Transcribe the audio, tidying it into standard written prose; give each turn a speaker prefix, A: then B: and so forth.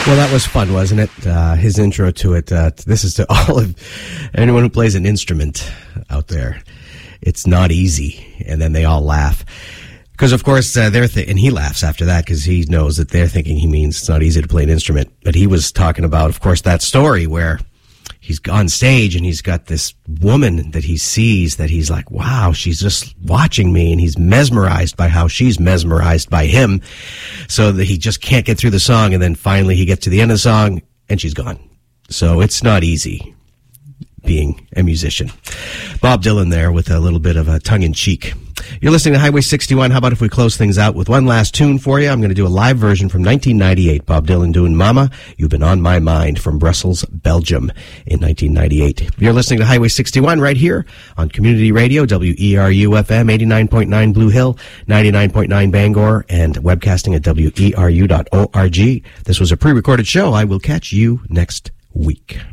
A: Well, that was fun, wasn't it? His intro to it. This is to all of anyone who plays an instrument out there. It's not easy. And then they all laugh. Because, of course, and he laughs after that because he knows that they're thinking he means it's not easy to play an instrument. But he was talking about, of course, that story where he's on stage and he's got this woman that he sees that he's like, wow, she's just watching me, and he's mesmerized by how she's mesmerized by him, so that he just can't get through the song, and then finally he gets to the end of the song and she's gone. So it's not easy being a musician. Bob Dylan there with a little bit of a tongue-in-cheek. You're listening to Highway 61. How about if we close things out with one last tune for you? I'm going to do a live version from 1998. Bob Dylan doing Mama, You've Been on My Mind from Brussels, Belgium in 1998. You're listening to Highway 61 right here on Community Radio, WERU-FM, 89.9 Blue Hill, 99.9 Bangor, and webcasting at weru.org. This was a pre-recorded show. I will catch you next week.